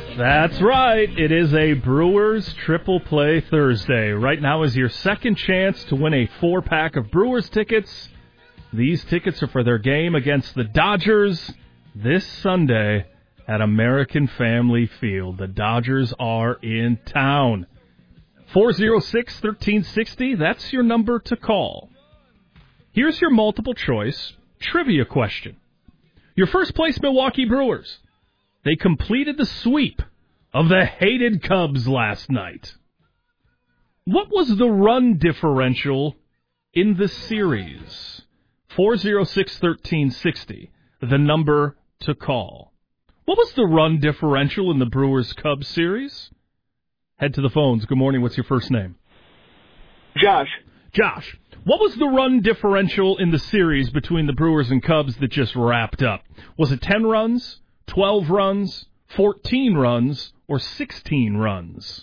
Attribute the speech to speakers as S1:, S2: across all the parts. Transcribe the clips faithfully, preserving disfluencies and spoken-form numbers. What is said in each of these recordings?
S1: That's right. It is a Brewers Triple Play Thursday. Right now is your second chance to win a four-pack of Brewers tickets. These tickets are for their game against the Dodgers this Sunday at American Family Field. The Dodgers are in town. four oh six, one three six oh, that's your number to call. Here's your multiple choice trivia question. Your first place Milwaukee Brewers. They completed the sweep of the hated Cubs last night. What was the run differential in the series? four oh six, one three six oh, the number to call. What was the run differential in the Brewers-Cubs series? Head to the phones. Good morning. What's your first name?
S2: Josh.
S1: Josh. What was the run differential in the series between the Brewers and Cubs that just wrapped up? Was it ten runs, twelve runs, fourteen runs, or sixteen runs?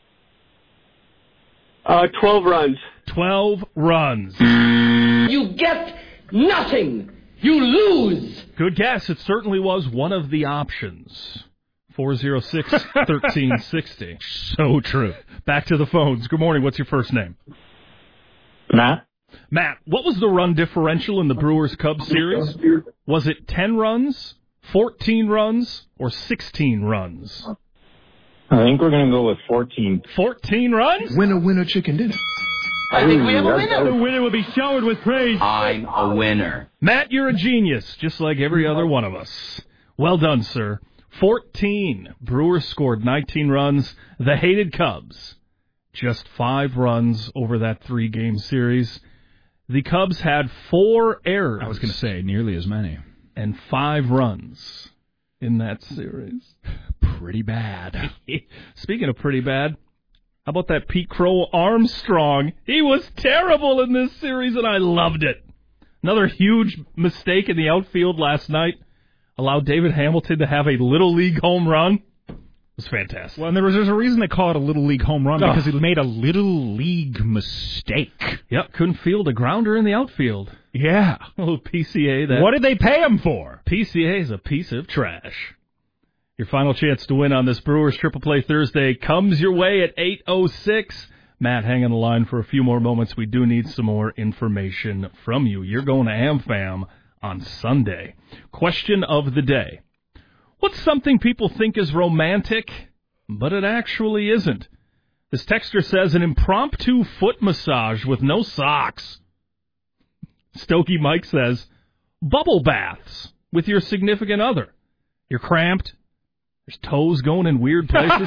S2: Uh, twelve runs.
S1: twelve runs.
S3: You get nothing. You lose.
S1: Good guess. It certainly was one of the options. four oh six, one three six oh. So true. Back to the phones. Good morning. What's your first name?
S4: Matt.
S1: Matt, what was the run differential in the Brewers-Cubs series? Was it ten runs, fourteen runs, or sixteen runs?
S4: I think we're going to go with fourteen.
S1: fourteen runs?
S5: Winner, winner, chicken dinner.
S3: I think we have a winner.
S1: The winner will be showered with praise.
S3: I'm a winner.
S1: Matt, you're a genius, just like every other one of us. Well done, sir. fourteen. Brewers scored nineteen runs. The hated Cubs, just five runs over that three-game series. The Cubs had four errors.
S6: I was going to say, nearly as many.
S1: And five runs in that series.
S6: Pretty bad.
S1: Speaking of pretty bad, how about that Pete Crow Armstrong? He was terrible in this series, and I loved it. Another huge mistake in the outfield last night allowed David Hamilton to have a Little League home run. It was fantastic.
S6: Well, and there was, there's a reason they call it a Little League home run,
S1: Oh.
S6: because he made a Little League mistake.
S1: Yep, couldn't field a grounder in the outfield.
S6: Yeah.
S1: Oh, P C A. That
S6: What did they pay him for?
S1: P C A is a piece of trash. Your final chance to win on this Brewers Triple Play Thursday comes your way at eight oh six. Matt, hang on the line for a few more moments. We do need some more information from you. You're going to AmFam on Sunday. Question of the day. What's something people think is romantic, but it actually isn't? This texter says an impromptu foot massage with no socks. Stokey Mike says bubble baths with your significant other. You're cramped. There's toes going in weird places.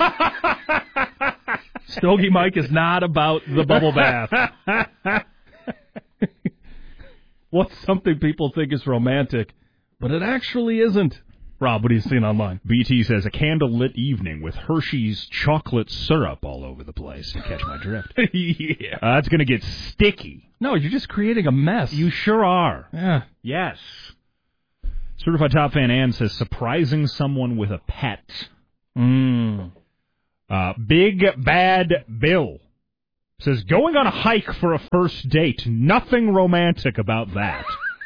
S1: Stogie Mike is not about the bubble bath. What's something people think is romantic, but it actually isn't? Rob, what are you seeing online?
S6: B T says a candlelit evening with Hershey's chocolate syrup all over the place. You catch my drift.
S1: Yeah.
S6: Uh, that's going to get sticky.
S1: No, you're just creating a mess.
S6: You sure are.
S1: Yeah.
S6: Yes. Certified Top Fan Ann says surprising someone with a pet.
S1: Mm.
S6: Uh, Big Bad Bill says going on a hike for a first date. Nothing romantic about that.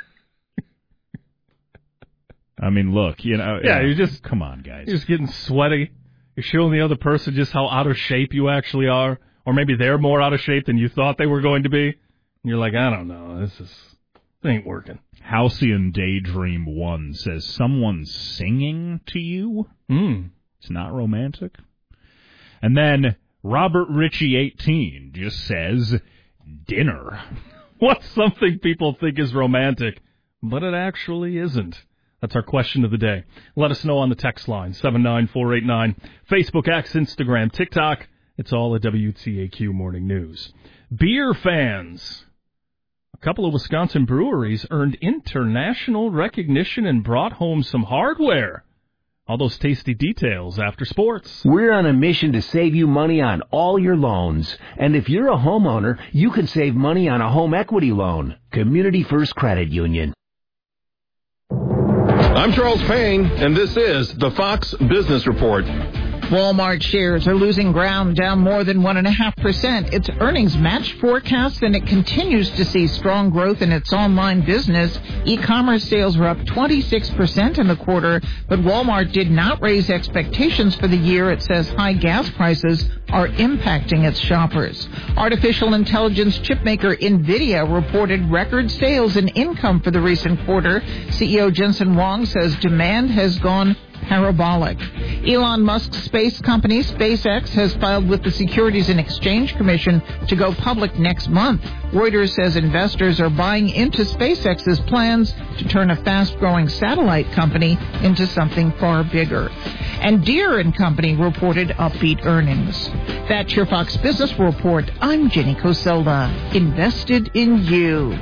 S6: I mean, look, you know.
S1: Yeah, you're just
S6: come on, guys.
S1: You're just getting sweaty. You're showing the other person just how out of shape you actually are, or maybe they're more out of shape than you thought they were going to be. And you're like, I don't know, this is this ain't working.
S6: Halcyon Daydream One says someone singing to you.
S1: Hmm.
S6: It's not romantic. And then Robert Ritchie eighteen just says dinner.
S1: What's something people think is romantic, but it actually isn't? That's our question of the day. Let us know on the text line, seven nine four eight nine. Facebook, X, Instagram, TikTok. It's all at W T A Q Morning News. Beer fans. A couple of Wisconsin breweries earned international recognition and brought home some hardware. All those tasty details after sports.
S7: We're on a mission to save you money on all your loans. And if you're a homeowner, you can save money on a home equity loan. Community First Credit Union.
S8: I'm Charles Payne, and this is the Fox Business Report.
S5: Walmart shares are losing ground, down more than one point five percent. Its earnings match forecasts, and it continues to see strong growth in its online business. E-commerce sales were up twenty-six percent in the quarter, but Walmart did not raise expectations for the year. It says high gas prices are impacting its shoppers. Artificial intelligence chipmaker NVIDIA reported record sales and income for the recent quarter. C E O Jensen Huang says demand has gone parabolic. Elon Musk's space company, SpaceX, has filed with the Securities and Exchange Commission to go public next month. Reuters says investors are buying into SpaceX's plans to turn a fast-growing satellite company into something far bigger. And Deere and Company reported upbeat earnings. That's your Fox Business Report. I'm Jenny Coselda. Invested in you.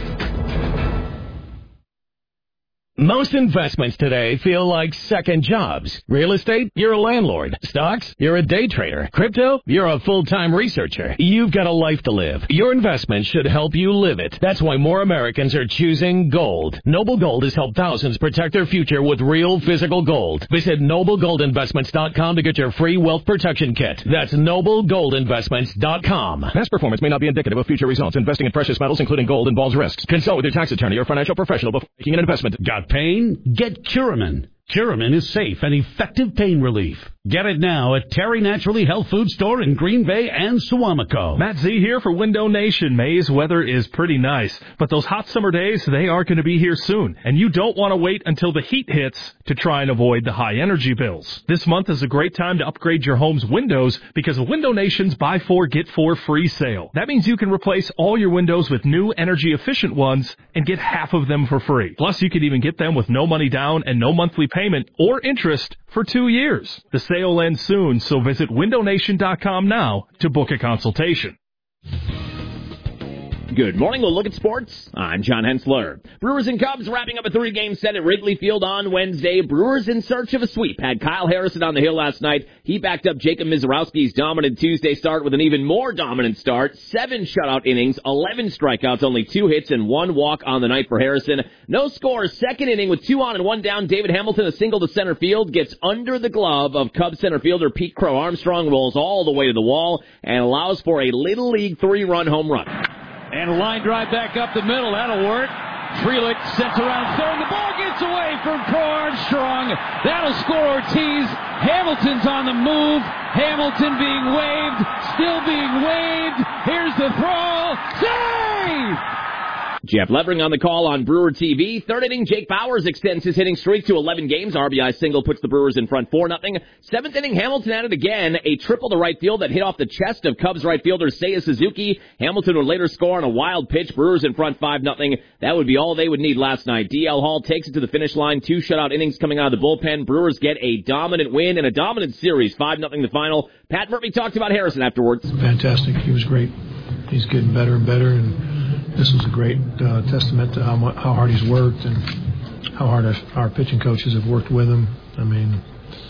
S8: Most investments today feel like second jobs. Real estate, you're a landlord. Stocks, you're a day trader. Crypto, you're a full-time researcher. You've got a life to live. Your investment should help you live it. That's why more Americans are choosing gold. Noble Gold has helped thousands protect their future with real physical gold. Visit noble gold investments dot com to get your free wealth protection kit. That's noble gold investments dot com. Past performance may not be indicative of future results. Investing in precious metals, including gold, involves risks. Consult with your tax attorney or financial professional before making an investment.
S9: Got pain? Get Curamin. Curamin is safe and effective pain relief. Get it now at Terry Naturally Health Food Store in Green Bay and Suamico.
S1: Matt Z here for Window Nation. May's weather is pretty nice, but those hot summer days, they are going to be here soon. And you don't want to wait until the heat hits to try and avoid the high energy bills. This month is a great time to upgrade your home's windows because of Window Nation's Buy Four, Get Four free sale. That means you can replace all your windows with new energy efficient ones and get half of them for free. Plus, you can even get them with no money down and no monthly payment or interest for two years. The sale ends soon, so visit window nation dot com now to book a consultation.
S10: Good morning. We'll look at sports. I'm John Hensler. Brewers and Cubs wrapping up a three-game set at Wrigley Field on Wednesday. Brewers in search of a sweep had Kyle Harrison on the hill last night. He backed up Jacob Mizorowski's dominant Tuesday start with an even more dominant start. Seven shutout innings, eleven strikeouts, only two hits, and one walk on the night for Harrison. No score. Second inning with two on and one down. David Hamilton, a single to center field, gets under the glove of Cubs center fielder Pete Crow Armstrong, rolls all the way to the wall, and allows for a Little League three-run home run.
S11: And a line drive back up the middle. That'll work. Frelick sent around third. The ball gets away from Crow Armstrong. That'll score Ortiz. Hamilton's on the move. Hamilton being waved. Still being waved. Here's the throw. Save!
S10: Jeff Levering on the call on Brewer T V. Third inning, Jake Bauers extends his hitting streak to eleven games. R B I single puts the Brewers in front four nothing. Seventh inning, Hamilton at it again. A triple to right field that hit off the chest of Cubs right fielder Seiya Suzuki. Hamilton would later score on a wild pitch. Brewers in front five nothing. That would be all they would need last night. D L Hall takes it to the finish line. Two shutout innings coming out of the bullpen. Brewers get a dominant win and a dominant series. five nothing the final. Pat Murphy talked about Harrison afterwards.
S12: Fantastic. He was great. He's getting better and better, and this was a great uh, testament to how much, how hard he's worked and how hard our, our pitching coaches have worked with him. I mean,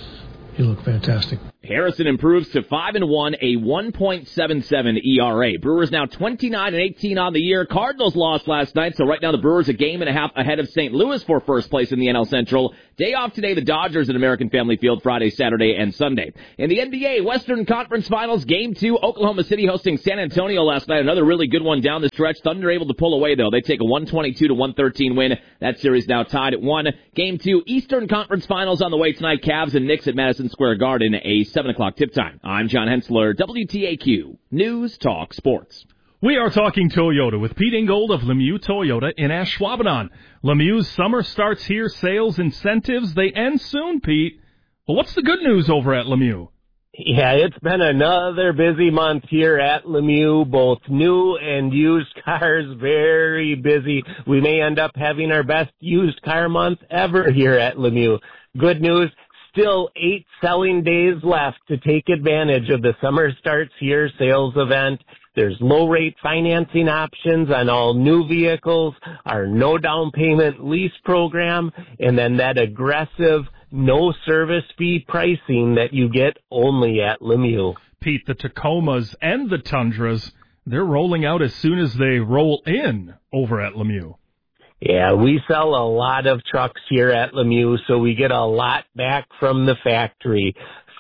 S12: he looked fantastic.
S10: Harrison improves to five and one, a one point seven seven E R A. Brewers now twenty-nine and eighteen on the year. Cardinals lost last night, so right now the Brewers a game and a half ahead of Saint Louis for first place in the N L Central. Day off today, the Dodgers at American Family Field Friday, Saturday, and Sunday. In the N B A, Western Conference Finals, Game two, Oklahoma City hosting San Antonio last night. Another really good one down the stretch. Thunder able to pull away, though. They take a one twenty-two to one thirteen win. That series now tied at one. Game two, Eastern Conference Finals on the way tonight. Cavs and Knicks at Madison Square Garden, a seven o'clock tip time. I'm John Hensler, W T A Q, News Talk Sports.
S1: We are talking Toyota with Pete Ingold of Lemieux Toyota in Ashwaubenon. Lemieux's summer starts here. Sales incentives, they end soon, Pete. But what's the good news over at Lemieux?
S13: Yeah, it's been another busy month here at Lemieux, both new and used cars, very busy. We may end up having our best used car month ever here at Lemieux. Good news, still eight selling days left to take advantage of the Summer Starts Here sales event. There's low-rate financing options on all new vehicles, our no-down payment lease program, and then that aggressive no-service fee pricing that you get only at Lemieux.
S1: Pete, the Tacomas and the Tundras, they're rolling out as soon as they roll in over at Lemieux.
S13: Yeah, we sell a lot of trucks here at Lemieux, so we get a lot back from the factory.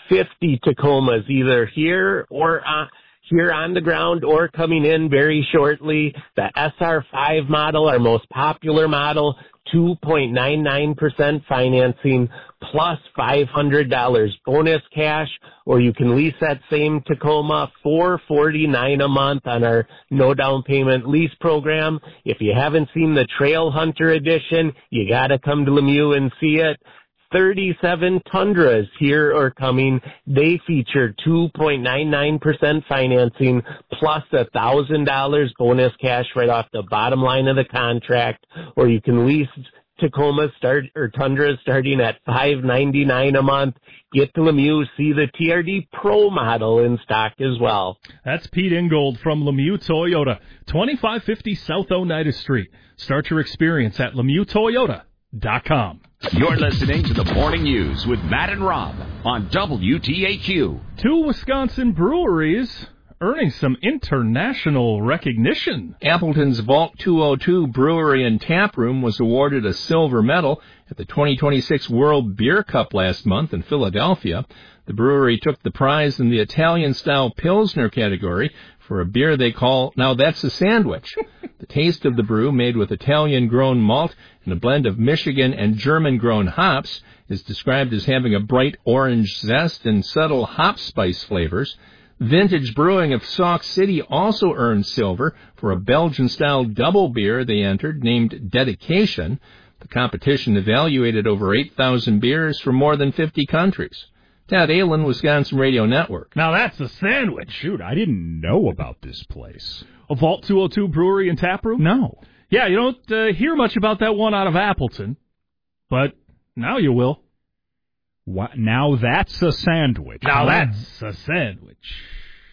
S13: fifty Tacomas, either here or uh, here on the ground or coming in very shortly. The S R five model, our most popular model, two point nine nine percent financing plus five hundred dollars bonus cash, or you can lease that same Tacoma four forty-nine a month on our no down payment lease program. If you haven't seen the Trail Hunter edition, you got to come to Lemieux and see it. thirty-seven Tundras here or coming. They feature two point nine nine percent financing plus one thousand dollars bonus cash right off the bottom line of the contract, or you can lease Tacoma start or Tundras starting at five ninety-nine a month. Get to Lemieux, see the T R D Pro model in stock as well.
S1: That's Pete Ingold from Lemieux Toyota, twenty-five fifty South Oneida Street. Start your experience at Lemieux Toyota dot com.
S14: You're listening to the Morning News with Matt and Rob on W T H U.
S1: Two Wisconsin breweries earning some international recognition.
S15: Appleton's Vault two oh two Brewery and Tap Room was awarded a silver medal at the twenty twenty-six World Beer Cup last month in Philadelphia. The brewery took the prize in the Italian-style Pilsner category for a beer they call, now that's a sandwich. The taste of the brew, made with Italian-grown malt and a blend of Michigan and German-grown hops, is described as having a bright orange zest and subtle hop spice flavors. Vintage Brewing of Sauk City also earned silver for a Belgian-style double beer they entered named Dedication. The competition evaluated over eight thousand beers from more than fifty countries. Tad Allen, Wisconsin Radio Network.
S1: Now that's a sandwich.
S6: Shoot, I didn't know about this place.
S1: A Vault two oh two Brewery and Tap Room?
S6: No.
S1: Yeah, you don't uh, hear much about that one out of Appleton, but now you will.
S6: What? Now that's a sandwich.
S1: Now that's a sandwich.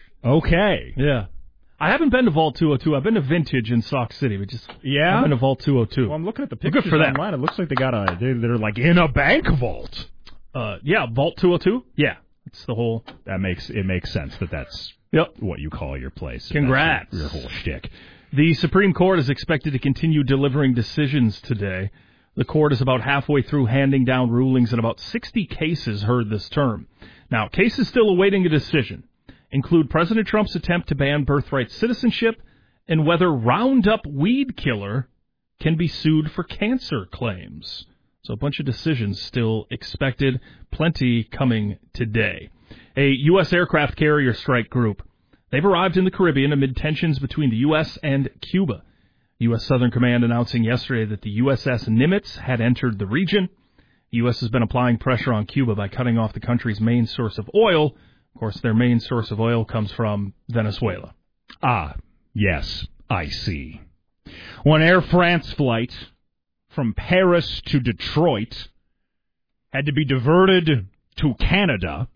S6: Okay.
S1: Yeah. I haven't been to Vault two oh two. I've been to Vintage in Sauk City, but just
S6: yeah.
S1: I've been to Vault two oh two.
S6: Well, I'm looking at the pictures
S1: Good for them.
S6: online. It looks like they got a they're, they're like in a bank vault.
S1: Uh, yeah, Vault two oh two. Yeah, it's the whole.
S6: That makes it makes sense that that's
S1: yep.
S6: what you call your place.
S1: Congrats.
S6: Your, your whole shtick.
S1: The Supreme Court is expected to continue delivering decisions today. The court is about halfway through handing down rulings in about sixty cases heard this term. Now, cases still awaiting a decision include President Trump's attempt to ban birthright citizenship and whether Roundup weed killer can be sued for cancer claims. So a bunch of decisions still expected, plenty coming today. A U S aircraft carrier strike group. They've arrived in the Caribbean amid tensions between the U S and Cuba. U S Southern Command announcing yesterday that the U S S Nimitz had entered the region. The U S has been applying pressure on Cuba by cutting off the country's main source of oil. Of course, their main source of oil comes from Venezuela.
S6: Ah, yes, I see. One Air France flight from Paris to Detroit had to be diverted to Canada.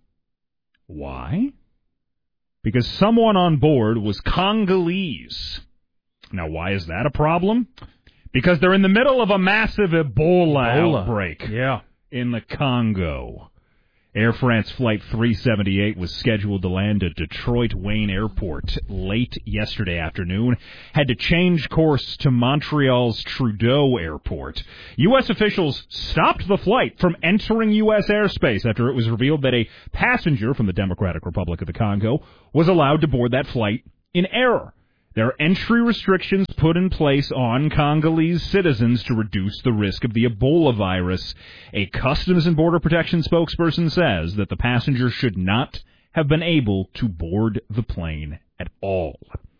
S6: Why? Because someone on board was Congolese. Now, why is that a problem? Because they're in the middle of a massive Ebola, Ebola. outbreak
S1: yeah.
S6: in the Congo. Air France Flight three seventy-eight was scheduled to land at Detroit Wayne Airport late yesterday afternoon, had to change course to Montreal's Trudeau Airport. U S officials stopped the flight from entering U S airspace after it was revealed that a passenger from the Democratic Republic of the Congo was allowed to board that flight in error. There are entry restrictions put in place on Congolese citizens to reduce the risk of the Ebola virus. A Customs and Border Protection spokesperson says that the passenger should not have been able to board the plane at all.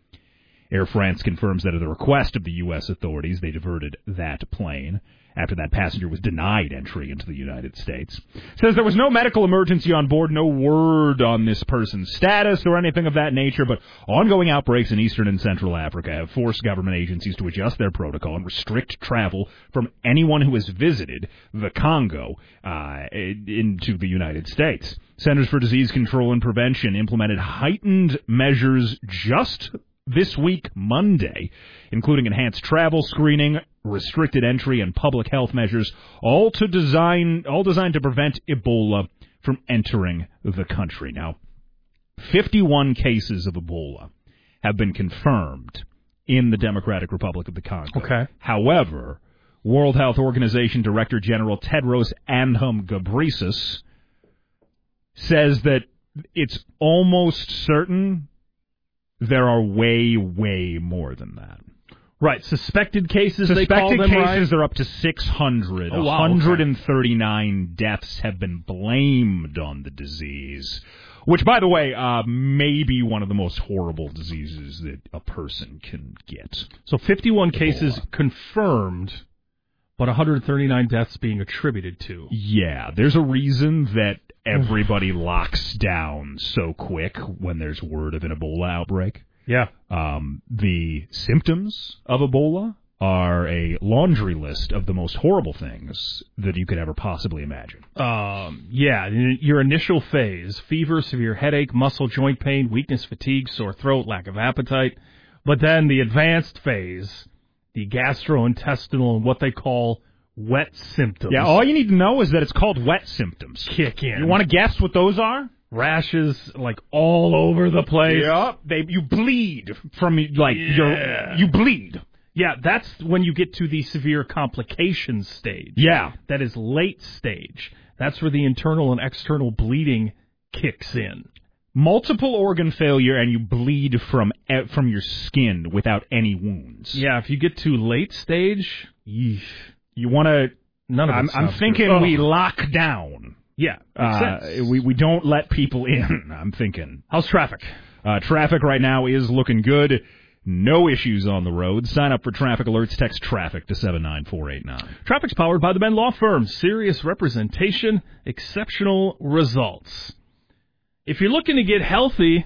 S6: Air France confirms that at the request of the U S authorities, they diverted that plane after that passenger was denied entry into the United States. Says there was no medical emergency on board, no word on this person's status or anything of that nature, but ongoing outbreaks in Eastern and Central Africa have forced government agencies to adjust their protocol and restrict travel from anyone who has visited the Congo uh, into the United States. Centers for Disease Control and Prevention implemented heightened measures just this week, Monday, including enhanced travel screening, restricted entry, and public health measures, all to design, all designed to prevent Ebola from entering the country. Now, fifty-one cases of Ebola have been confirmed in the Democratic Republic of the Congo.
S1: Okay.
S6: However, World Health Organization Director General Tedros Adhanom Ghebreyesus says that it's almost certain there are way, way more than that.
S1: Right, suspected cases, they call
S6: Suspected
S1: them,
S6: cases
S1: right?
S6: are up to six hundred.
S1: Oh, wow,
S6: one hundred thirty-nine okay. deaths have been blamed on the disease, which, by the way, uh, may be one of the most horrible diseases that a person can get.
S1: So fifty-one
S6: Ebola.
S1: Cases confirmed, but one hundred thirty-nine deaths being attributed to.
S6: Yeah, there's a reason that everybody locks down so quick when there's word of an Ebola outbreak.
S1: Yeah.
S6: Um, the symptoms of Ebola are a laundry list of the most horrible things that you could ever possibly imagine.
S1: Um, yeah, your initial phase, fever, severe headache, muscle, joint pain, weakness, fatigue, sore throat, lack of appetite. But then the advanced phase, the gastrointestinal and what they call wet symptoms.
S6: Yeah, all you need to know is that it's called wet symptoms.
S1: Kick in.
S6: You want to guess what those are?
S1: Rashes, like, all over the place.
S6: Yep. They, you bleed from, like,
S1: yeah.
S6: your, you bleed.
S1: Yeah, that's when you get to the severe complications stage.
S6: Yeah.
S1: That is late stage. That's where the internal and external bleeding kicks in.
S6: Multiple organ failure, and you bleed from from your skin without any wounds.
S1: Yeah, if you get to late stage, yeesh.
S6: You want to...
S1: None of
S6: I'm,
S1: it
S6: I'm thinking
S1: good.
S6: we lock down.
S1: Yeah,
S6: uh, we we don't let people in. I'm thinking.
S1: How's traffic?
S6: Uh, traffic right now is looking good. No issues on the road. Sign up for traffic alerts. Text traffic to seven nine four eight nine.
S1: Traffic's powered by the Ben Law Firm. Serious representation, exceptional results. If you're looking to get healthy,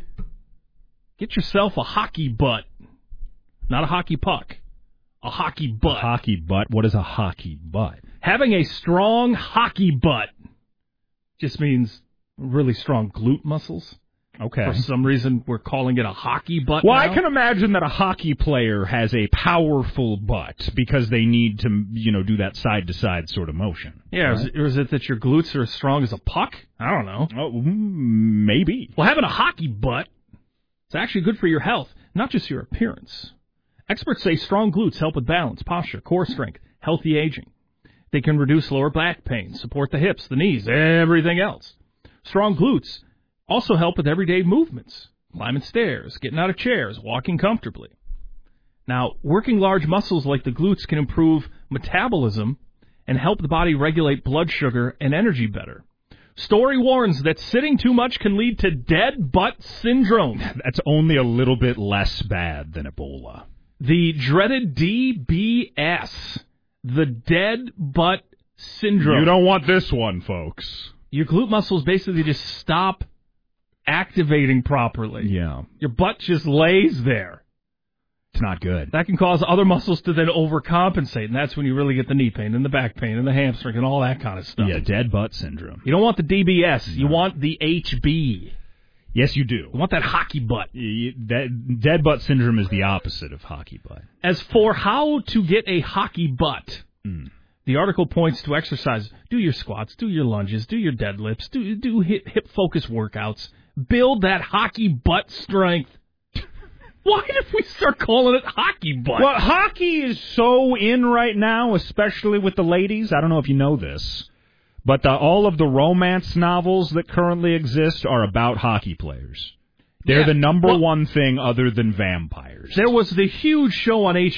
S1: get yourself a hockey butt, not a hockey puck. A hockey butt.
S6: A hockey butt? What is a hockey butt?
S1: Having a strong hockey butt just means really strong glute muscles.
S6: Okay.
S1: For some reason, we're calling it a hockey butt
S6: Well,
S1: now.
S6: I can imagine that a hockey player has a powerful butt because they need to, you know, do that side-to-side sort of motion.
S1: Yeah,
S6: right?
S1: is, it, or is it that your glutes are as strong as a puck? I don't know.
S6: Oh, maybe.
S1: Well, having a hockey butt, it's actually good for your health, not just your appearance. Experts say strong glutes help with balance, posture, core strength, healthy aging. They can reduce lower back pain, support the hips, the knees, everything else. Strong glutes also help with everyday movements, climbing stairs, getting out of chairs, walking comfortably. Now, working large muscles like the glutes can improve metabolism and help the body regulate blood sugar and energy better. Story warns that sitting too much can lead to dead butt syndrome.
S6: That's only a little bit less bad than Ebola.
S1: The dreaded D B S, the dead butt syndrome.
S6: You don't want this one, folks.
S1: Your glute muscles basically just stop activating properly.
S6: Yeah.
S1: Your butt just lays there.
S6: It's not good.
S1: That can cause other muscles to then overcompensate, and that's when you really get the knee pain and the back pain and the hamstring and all that kind of stuff.
S6: Yeah, dead butt syndrome.
S1: You don't want the D B S.
S6: No.
S1: You want the H B.
S6: Yes, you do.
S1: You want that hockey butt.
S6: You, that, dead butt syndrome is the opposite of hockey butt.
S1: As for how to get a hockey butt,
S6: mm.
S1: the article points to exercise. Do your squats, do your lunges, do your deadlifts, do, do hip, hip focus workouts. Build that hockey butt strength. Why did we start calling it hockey butt?
S6: Well, hockey is so in right now, especially with the ladies. I don't know if you know this, but the, all of the romance novels that currently exist are about hockey players. They're
S1: yeah.
S6: the number
S1: well,
S6: one thing other than vampires.
S1: There was the huge show on H